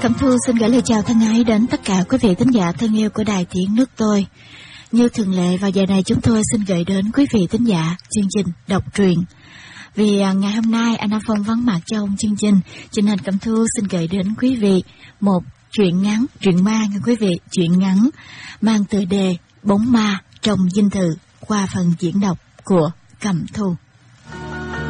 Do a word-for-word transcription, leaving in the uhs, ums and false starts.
Cẩm Thu xin gửi lời chào thân ái đến tất cả quý vị thính giả thân yêu của Đài Tiếng Nước Tôi. Như thường lệ vào giờ này chúng tôi xin gửi đến quý vị thính giả chương trình đọc truyện. Vì ngày hôm nay Anna Phong vắng mặt trong chương trình, cho nên Cẩm Thu xin gửi đến quý vị một truyện ngắn, truyện ma nha quý vị, truyện ngắn mang tựa đề Bóng Ma trong dinh thự qua phần diễn đọc của Cẩm Thu.